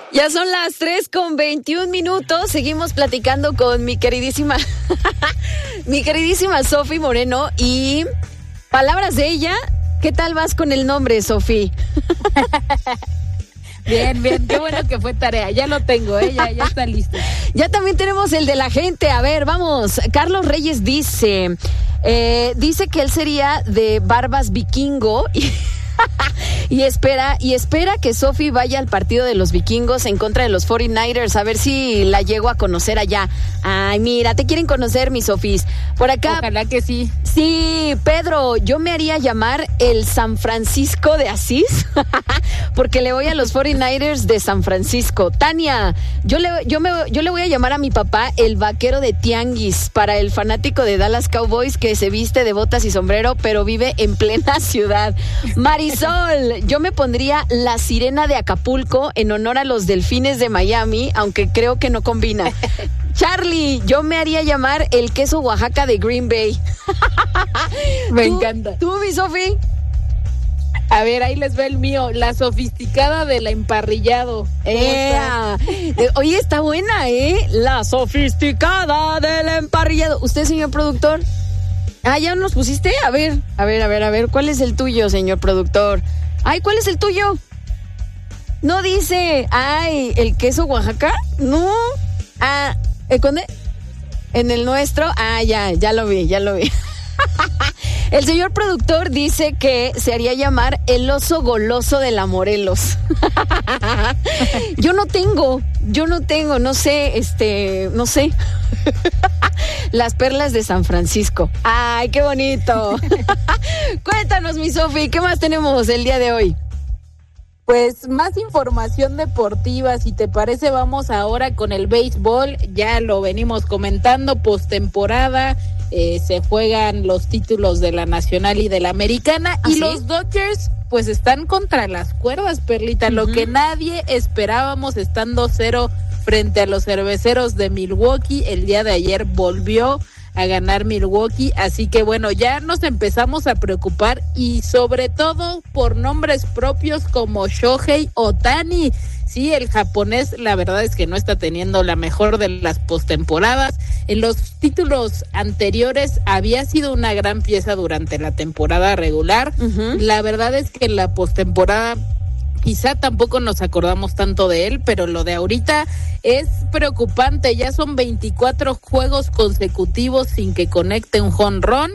Ya son las 3:21. Seguimos platicando con mi queridísima Sofi Moreno y palabras de ella. ¿Qué tal vas con el nombre, Sofi? Bien, qué bueno que fue tarea, ya lo tengo, ya está listo. Ya también tenemos el de la gente, a ver, vamos. Carlos Reyes dice que él sería de Barbas Vikingo y espera que Sofi vaya al partido de los vikingos en contra de los 49ers, a ver si la llego a conocer allá. Ay, mira, te quieren conocer, mis Sofis. Por acá. Ojalá que sí. Sí, Pedro, yo me haría llamar el San Francisco de Asís, porque le voy a los 49ers de San Francisco. Tania, yo le voy a llamar a mi papá el vaquero de Tianguis, para el fanático de Dallas Cowboys que se viste de botas y sombrero, pero vive en plena ciudad. Marisol, yo me pondría la sirena de Acapulco en honor a los delfines de Miami, aunque creo que no combina. Charlie, yo me haría llamar el queso Oaxaca de Green Bay. Me encanta. ¿Tú, mi Sofi? A ver, ahí les va el mío, la sofisticada del emparrillado. Oye, está buena, La sofisticada del emparrillado. ¿Usted, señor productor? ¿Ya nos pusiste? A ver, ¿cuál es el tuyo, señor productor? Ay, ¿cuál es el tuyo? No dice. Ay, ¿el queso Oaxaca? No. ¿Dónde? En el nuestro. Ya lo vi. El señor productor dice que se haría llamar el oso goloso de la Morelos. Yo no tengo, no sé, no sé. Las perlas de San Francisco. Ay, qué bonito. Cuéntanos, mi Sofi, ¿qué más tenemos el día de hoy? Pues más información deportiva, si te parece, vamos ahora con el béisbol. Ya lo venimos comentando, postemporada, se juegan los títulos de la Nacional y de la Americana. ¿Ah, y sí? Los Dodgers pues están contra las cuerdas, Perlita, lo que nadie esperábamos, estando 0 frente a los Cerveceros de Milwaukee. El día de ayer volvió a ganar Milwaukee, así que bueno, ya nos empezamos a preocupar, y sobre todo por nombres propios como Shohei Ohtani. Sí, el japonés, la verdad es que no está teniendo la mejor de las postemporadas. En los títulos anteriores había sido una gran pieza durante la temporada regular. La verdad es que en la postemporada quizá tampoco nos acordamos tanto de él, pero lo de ahorita es preocupante. Ya son 24 juegos consecutivos sin que conecte un jonrón.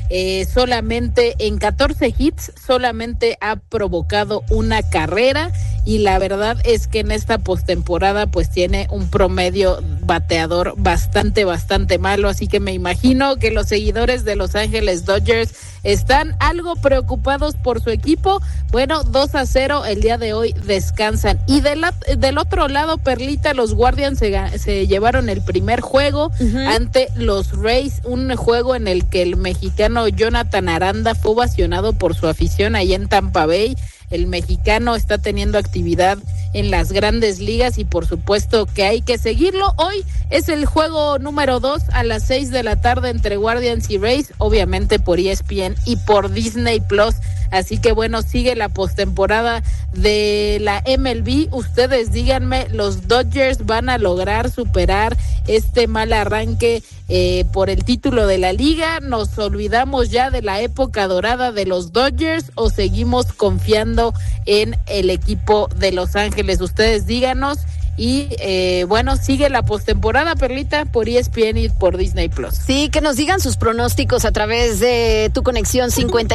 Solamente en 14 hits, solamente ha provocado una carrera, y la verdad es que en esta postemporada pues tiene un promedio bateador bastante malo, así que me imagino que los seguidores de Los Ángeles Dodgers están algo preocupados por su equipo. Bueno, 2-0 el día de hoy, descansan. Y del otro lado, Perlita, los Guardians se llevaron el primer juego ante los Rays, un juego en el que el mexicano Jonathan Aranda fue ovacionado por su afición ahí en Tampa Bay. El mexicano está teniendo actividad en las grandes ligas y por supuesto que hay que seguirlo. Hoy es el juego número 2 a las 6 de la tarde entre Guardians y Rays, obviamente por ESPN y por Disney Plus. Así que bueno, sigue la postemporada de la MLB. Ustedes díganme, ¿los Dodgers van a lograr superar este mal arranque por el título de la liga? ¿Nos olvidamos ya de la época dorada de los Dodgers o seguimos confiando en el equipo de Los Ángeles? Ustedes díganos. Y bueno, sigue la postemporada, Perlita, por ESPN y por Disney Plus. Sí, que nos digan sus pronósticos a través de tu conexión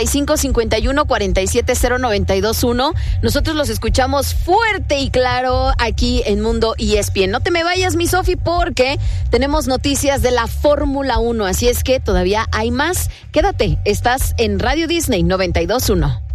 5551-470921. Nosotros los escuchamos fuerte y claro aquí en Mundo ESPN. No te me vayas, mi Sofi, porque tenemos noticias de la Fórmula 1, así es que todavía hay más. Quédate, estás en Radio Disney 92.1.